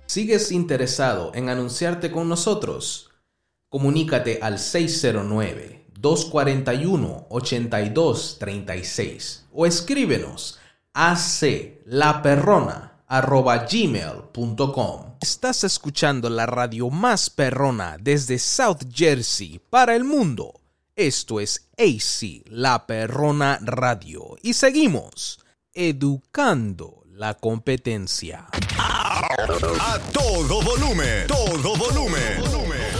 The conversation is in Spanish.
¿Sigues interesado en anunciarte con nosotros? Comunícate al 609-241-8236 o escríbenos a aclaperrona@gmail.com. Estás escuchando la radio más perrona desde South Jersey para el mundo. Esto es AC La Perrona Radio y seguimos educando la competencia. A todo volumen, todo volumen.